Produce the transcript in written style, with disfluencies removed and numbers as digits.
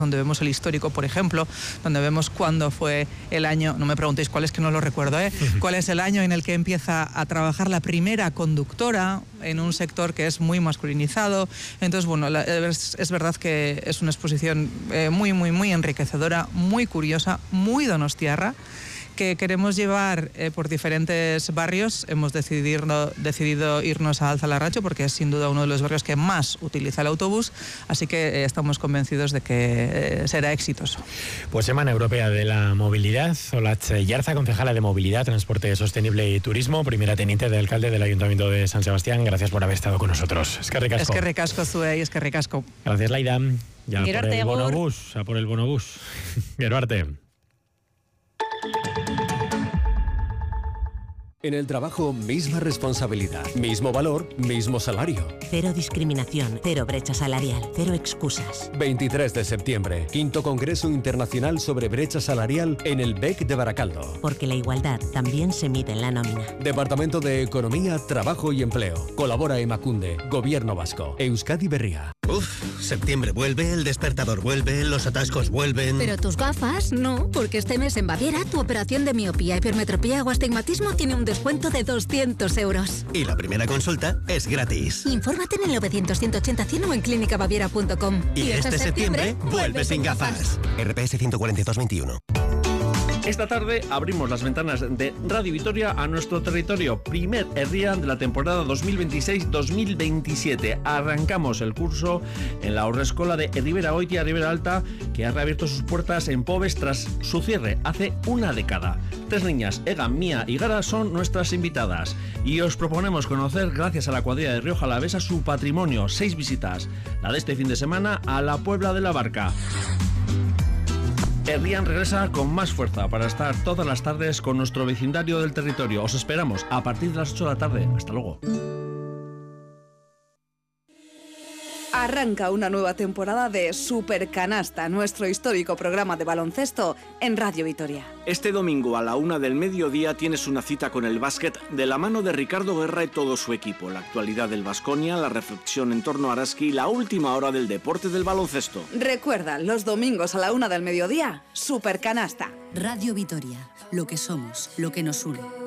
donde vemos el histórico, por ejemplo, donde vemos cuándo fue el año, no me preguntéis cuál es, que no lo recuerdo, cuál es el año en el que empieza a trabajar la primera conductora en un sector que es muy masculinizado. Entonces, bueno, es verdad que es una exposición muy enriquecedora, muy curiosa, muy donostiarra, que queremos llevar por diferentes barrios. Hemos decidido irnos a Alzalarracho porque es sin duda uno de los barrios que más utiliza el autobús, así que estamos convencidos de que será exitoso. Pues Semana Europea de la Movilidad. Olatz Yarza, concejala de Movilidad, Transporte Sostenible y Turismo, primera teniente de alcalde del Ayuntamiento de San Sebastián. Gracias por haber estado con nosotros. Eskerrik asko. Eskerrik asko zuei, eskerrik asko. Gracias, Laida. Ya Gero por arte, el agur. bonobús, a por el bonobús. Gero arte. En el trabajo, misma responsabilidad, mismo valor, mismo salario. Cero discriminación, cero brecha salarial, cero excusas. 23 de septiembre, 5º Congreso Internacional sobre Brecha Salarial en el BEC de Baracaldo. Porque la igualdad también se mide en la nómina. Departamento de Economía, Trabajo y Empleo. Colabora Emakunde, Gobierno Vasco, Euskadi Berria. Septiembre vuelve, el despertador vuelve, los atascos vuelven. Pero tus gafas no, porque este mes en Baviera tu operación de miopía, hipermetropía o astigmatismo tiene un descuento de 200 euros. Y la primera consulta es gratis. Infórmate en el 900-180-100 o en clínicabaviera.com. Y este septiembre vuelve sin gafas. RPS 142-21. Esta tarde abrimos las ventanas de Radio Vitoria a nuestro territorio, primer herria de la temporada 2026-2027. Arrancamos el curso en la Haurreskola de Ribera Oitia, Ribera Alta, que ha reabierto sus puertas en Pobes tras su cierre hace una década. 3 niñas, Ega, Mía y Gara, son nuestras invitadas y os proponemos conocer, gracias a la cuadrilla de Rioja Alavesa, su patrimonio. 6 visitas, la de este fin de semana a la Puebla de la Barca. Herrian regresa con más fuerza para estar todas las tardes con nuestro vecindario del territorio. Os esperamos a partir de las 8 de la tarde. Hasta luego. Arranca una nueva temporada de Supercanasta, nuestro histórico programa de baloncesto en Radio Vitoria. Este domingo a la 1 del mediodía tienes una cita con el básquet de la mano de Ricardo Guerra y todo su equipo. La actualidad del Baskonia, la reflexión en torno a Araski y la última hora del deporte del baloncesto. Recuerda, los domingos a la 1 del mediodía, Supercanasta. Radio Vitoria, lo que somos, lo que nos une.